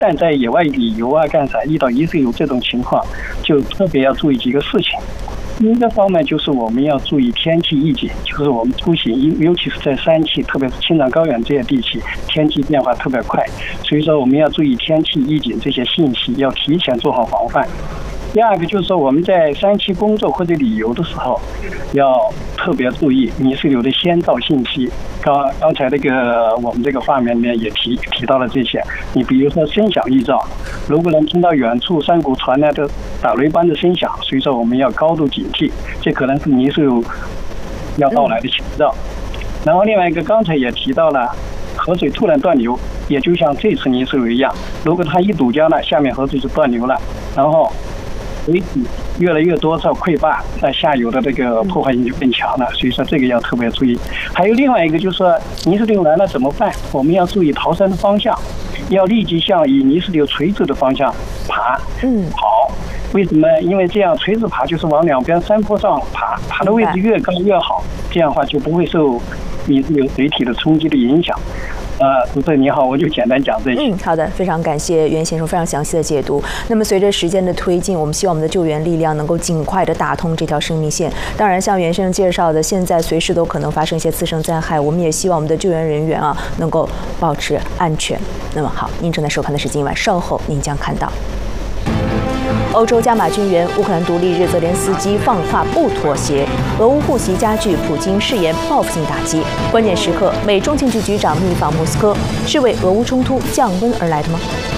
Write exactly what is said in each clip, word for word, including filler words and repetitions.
但在野外旅游啊干啥，遇到一是有这种情况，就特别要注意几个事情。第一个方面就是我们要注意天气预警，就是我们出行，尤其是在山区，特别是青藏高原这些地区，天气变化特别快，所以说我们要注意天气预警这些信息，要提前做好防范。第二个就是说我们在山区工作或者旅游的时候，要特别注意泥石流的先兆信息。刚刚才那个我们这个画面里面也提提到了这些。你比如说声响预兆，如果能听到远处山谷传来的打雷般的声响，所以说我们要高度警惕，这可能是泥石流要到来的前兆。然后另外一个刚才也提到了河水突然断流，也就像这次泥石流一样，如果它一堵江了，下面河水就断流了，然后水体越来越多到溃坝，那下游的这个破坏性就更强了，所以说这个要特别注意。还有另外一个就是说泥石流来了怎么办？我们要注意逃生的方向，要立即向以泥石流垂直的方向爬、嗯跑。为什么？因为这样垂直爬就是往两边山坡上爬，爬的位置越高越好，这样的话就不会受泥石流水体的冲击的影响。呃，主持人你好，我就简单讲这些。 嗯，好的，非常感谢袁先生非常详细的解读。那么随着时间的推进，我们希望我们的救援力量能够尽快的打通这条生命线。当然，像袁先生介绍的，现在随时都可能发生一些次生灾害，我们也希望我们的救援人员啊能够保持安全。那么好，您正在收看的是今晚，稍后您将看到。欧洲加码军援，乌克兰独立日，泽连斯基放话不妥协。俄乌互袭加剧，普京誓言报复性打击。关键时刻，美中情局局长密访莫斯科，是为俄乌冲突降温而来的吗？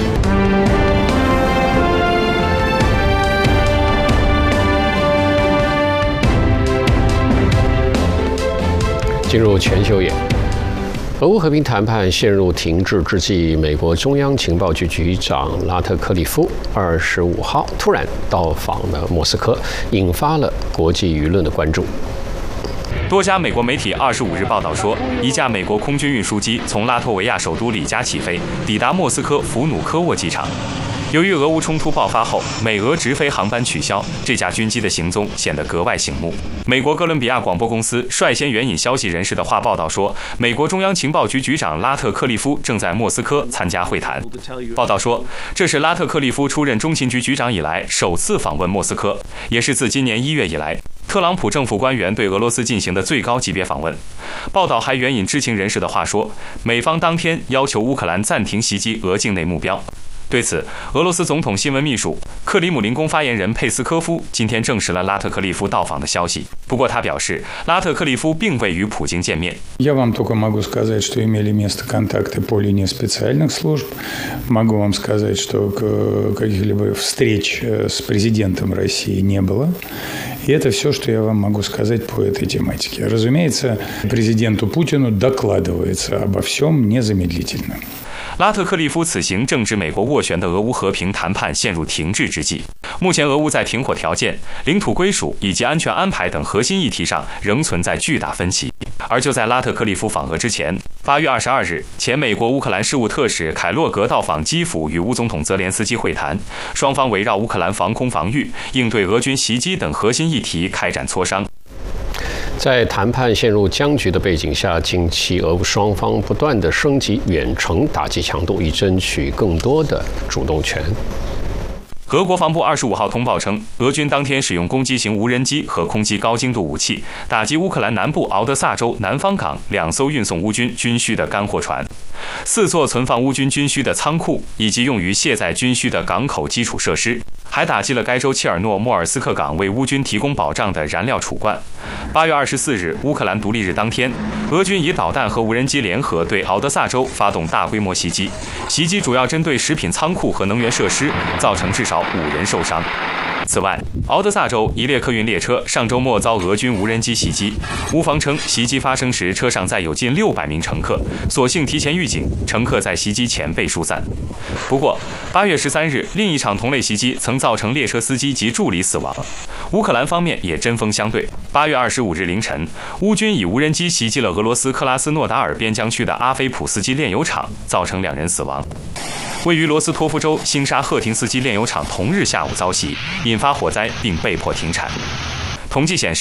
进入全球眼。俄乌和平谈判陷入停滞之际，美国中央情报局局长拉特克利夫二十五号突然到访了莫斯科，引发了国际舆论的关注。 多家美国媒体二十五日报道说，一架美国空军运输机从拉脱维亚首都里加起飞，抵达莫斯科弗努科沃机场。由于俄乌冲突爆发后，美俄直飞航班取消，这架军机的行踪显得格外醒目。美国哥伦比亚广播公司率先援引消息人士的话报道说，美国中央情报局局长拉特克利夫正在莫斯科参加会谈。报道说，这是拉特克利夫出任中情局局长以来首次访问莫斯科，也是自今年一月以来特朗普政府官员对俄罗斯进行的最高级别访问。报道还援引知情人士的话说，美方当天要求乌克兰暂停袭击俄境内目标。对此，俄罗斯总统新闻秘书克里姆林宫发言人佩斯科夫今天证实了拉特克利夫到访的消息。不过他表示，拉特克利夫并未与普京见面。 Я вам только могу сказать, что имели место контакты по линии специальных служб. Могу вам сказать, что каких-либо встреч с президентом России не было. И это все, что я вам могу сказать по этой тематике. Разумеется, президенту Путину докладывается обо всем незамедлительно. 拉特克利夫此行正值美国斡旋的俄乌和平谈判陷入停滞之际。目前，俄乌在停火条件、领土归属以及安全安排等核心议题上仍存在巨大分歧。而就在拉特克利夫访俄之前，八月二十二日，前美国乌克兰事务特使凯洛格到访基辅，与乌总统泽连斯基会谈，双方围绕乌克兰防空防御、应对俄军袭击等核心议题开展磋商。 在谈判陷入僵局的背景下，近期俄乌双方不断的升级远程打击强度，以争取更多的主动权。 俄国防部二十五号通报称，俄军当天使用攻击型无人机和空击高精度武器，打击乌克兰南部敖德萨州南方港两艘运送乌军军需的干货船、四座存放乌军军需的仓库以及用于卸载军需的港口基础设施，还打击了该州切尔诺莫尔斯克港为乌军提供保障的燃料储罐。八月二十四日，乌克兰独立日当天，俄军以导弹和无人机联合对敖德萨州发动大规模袭击，袭击主要针对食品仓库和能源设施，造成至少五人受伤。此外，敖德萨州一列客运列车上周末遭俄军无人机袭击，乌方称袭击发生时车上载有近六百名乘客，所幸提前预警，乘客在袭击前被疏散。不过，八月十三日，另一场同类袭击曾造成列车司机及助理死亡。乌克兰方面也针锋相对。八月二十五日凌晨，乌军以无人机袭击了俄罗斯克拉斯诺达尔边疆区的阿菲普斯基炼油厂，造成两人死亡。位于罗斯托夫州辛沙赫廷斯基炼油厂同日下午遭袭，引发火灾并被迫停产。统计显示，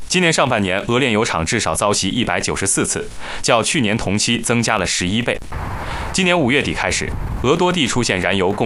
今年上半年，俄炼油厂至少遭袭一百九十四次，较去年同期增加了十一倍。今年五月底开始，俄多地出现燃油供